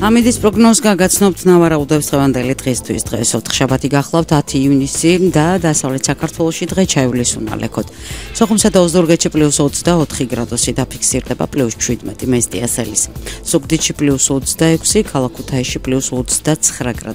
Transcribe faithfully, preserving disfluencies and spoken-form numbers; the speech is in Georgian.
ამიდის პროგნოზს გაგაცნობთ ნავარაუდებს დღევანდელი დღისთვის. დღეს ოთხშაბათი გახლავთ ათი ივნისი და დასავლეთ საქართველოში დღე ჩაივლის უნალექოთ. სოხუმსა და ოზურგეთში პლუს ოცდაოთხი გრადუსი დაფიქსირდება პლუს შვიდმეტი მესტიასელის. ზუგდიდში პლუს ოცდაექვსი, ქალაქ ქუთაისში პლუს ოცდაცხრა